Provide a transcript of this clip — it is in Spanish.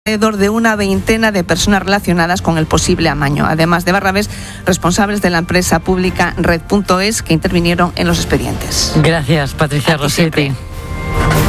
alrededor de una veintena de personas relacionadas con el posible amaño, además de Barrabés, responsables de la empresa pública Red.es que intervinieron en los expedientes. Gracias, Patricia Rossetti.